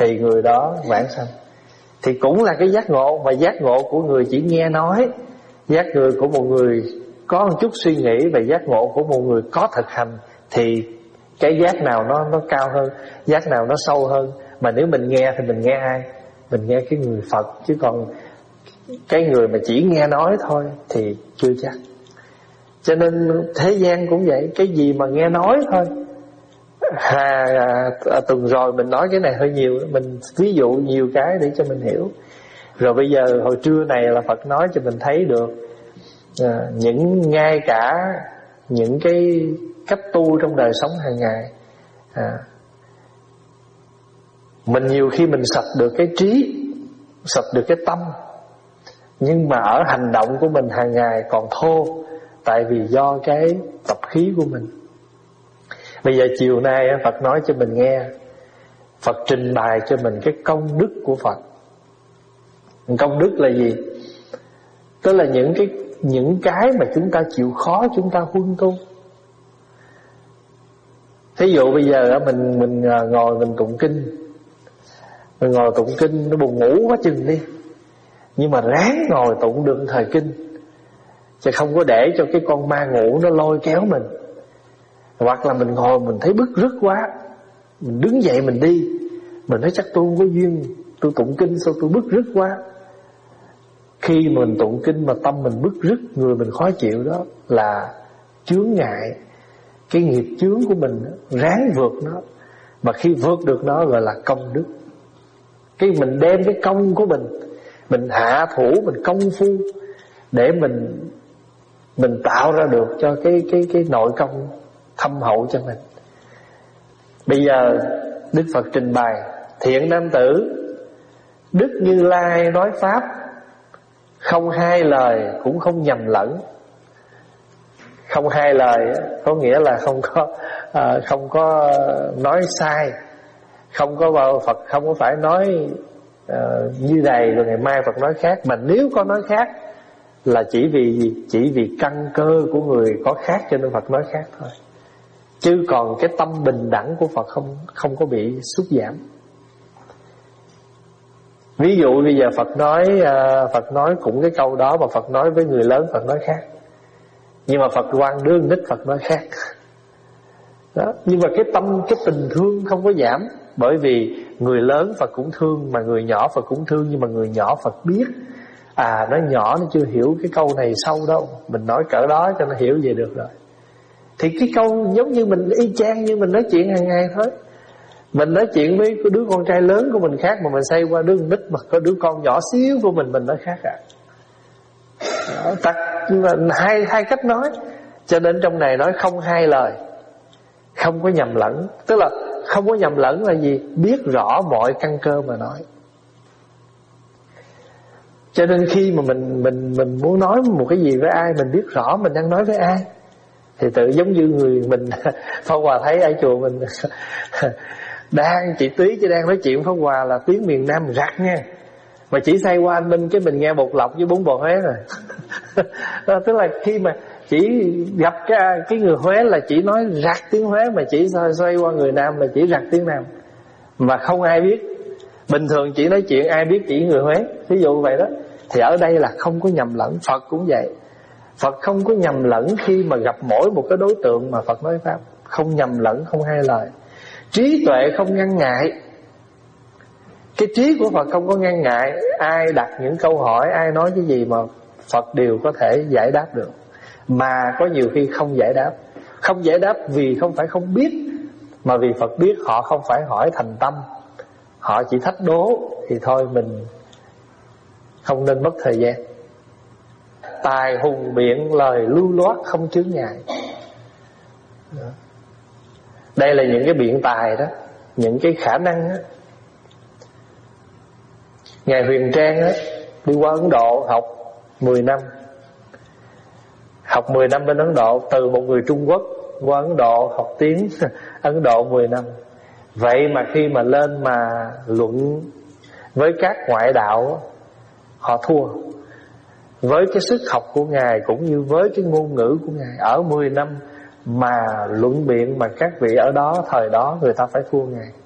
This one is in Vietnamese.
thì người đó vãng sanh. Thì cũng là cái giác ngộ, mà giác ngộ của người chỉ nghe nói, giác ngộ của một người có một chút suy nghĩ, và giác ngộ của một người có thực hành. Thì cái giác nào nó cao hơn, giác nào nó sâu hơn. Mà nếu mình nghe thì mình nghe ai? Mình nghe cái người Phật, chứ còn cái người mà chỉ nghe nói thôi thì chưa chắc. Cho nên thế gian cũng vậy, cái gì mà nghe nói thôi. Tuần rồi mình nói cái này hơi nhiều, mình ví dụ nhiều cái để cho mình hiểu. Rồi bây giờ hồi trưa này là Phật nói cho mình thấy được ngay cả những cái cách tu trong đời sống hàng ngày. Mình nhiều khi mình sạch được cái trí, sạch được cái tâm, nhưng mà ở hành động của mình hàng ngày còn thô. Tại vì do cái tập khí của mình. Bây giờ chiều nay Phật nói cho mình nghe, Phật trình bày cho mình cái công đức của Phật. Công đức là gì? Tức là những cái mà chúng ta chịu khó chúng ta huân tu. Thí dụ bây giờ mình ngồi mình tụng kinh, mình ngồi tụng kinh nó buồn ngủ quá chừng đi, nhưng mà ráng ngồi tụng được thời kinh, chứ không có để cho cái con ma ngủ nó lôi kéo mình. Hoặc là mình ngồi mình thấy bứt rứt quá, mình đứng dậy mình đi, mình nói chắc tôi không có duyên, tôi tụng kinh sao tôi bứt rứt quá. Khi mình tụng kinh mà tâm mình bứt rứt, người mình khó chịu, đó là chướng ngại. Cái nghiệp chướng của mình ráng vượt nó, mà khi vượt được nó gọi là công đức. Cái mình đem cái công của mình hạ thủ, mình công phu để mình tạo ra được cho cái nội công thâm hậu cho mình. Bây giờ Đức Phật trình bày: thiện nam tử, Đức Như Lai nói pháp, không hai lời cũng không nhầm lẫn. Không hai lời có nghĩa là không có nói sai, không có Phật không có phải nói như này rồi ngày mai Phật nói khác. Mà nếu có nói khác là chỉ vì gì? Chỉ vì căn cơ của người có khác cho nên Phật nói khác thôi. Chứ còn cái tâm bình đẳng của Phật không có bị sút giảm. Ví dụ bây giờ Phật nói cũng cái câu đó, mà Phật nói với người lớn Phật nói khác. Nhưng mà Phật quan đứa nít Phật nói khác đó. Nhưng mà cái tình thương không có giảm. Bởi vì người lớn Phật cũng thương, mà người nhỏ Phật cũng thương. Nhưng mà người nhỏ Phật biết nó nhỏ, nó chưa hiểu cái câu này sâu đâu, mình nói cỡ đó cho nó hiểu về được rồi. Thì cái câu giống như mình y chang như mình nói chuyện hàng ngày thôi. Mình nói chuyện với đứa con trai lớn của mình khác, mà mình xoay qua đứa nít mà có đứa con nhỏ xíu của mình nói khác hai cách nói. Cho nên trong này nói không hai lời, không có nhầm lẫn. Tức là không có nhầm lẫn là gì? Biết rõ mọi căn cơ mà nói. Cho nên khi mà mình muốn nói một cái gì với ai, mình biết rõ mình đang nói với ai. Thì tự giống như người mình Pháp Hòa thấy ở chùa mình chị Túy chỉ đang nói chuyện Pháp Hòa là tiếng miền Nam rặt nha, mà chỉ say qua anh Minh cái mình nghe bột lọc với bún bò Huế rồi. Tức là khi mà chỉ gặp cái người Huế là chỉ nói rặt tiếng Huế, mà chỉ xoay qua người Nam là chỉ rặt tiếng Nam, mà không ai biết. Bình thường chỉ nói chuyện ai biết chỉ người Huế, ví dụ vậy đó. Thì ở đây là không có nhầm lẫn. Phật cũng vậy, Phật không có nhầm lẫn khi mà gặp mỗi một cái đối tượng mà Phật nói pháp. Không nhầm lẫn, không hai lời. Trí tuệ không ngăn ngại. Cái trí của Phật không có ngăn ngại. Ai đặt những câu hỏi, ai nói cái gì mà Phật đều có thể giải đáp được. Mà có nhiều khi không giải đáp. Không giải đáp vì không phải không biết, mà vì Phật biết họ không phải hỏi thành tâm, họ chỉ thách đố. Thì thôi mình không nên mất thời gian. Tài hùng biện, lời lưu loát không chướng ngại. Đây là những cái biện tài đó, những cái khả năng đó. Ngài Huyền Trang đó, đi qua Ấn Độ học 10 năm. Học 10 năm bên Ấn Độ. Từ một người Trung Quốc qua Ấn Độ học tiếng Ấn Độ 10 năm. Vậy mà khi mà lên mà luận với các ngoại đạo, họ thua. Với cái sức học của Ngài cũng như với cái ngôn ngữ của Ngài, ở 10 năm mà luận biện mà các vị ở đó thời đó người ta phải thua Ngài.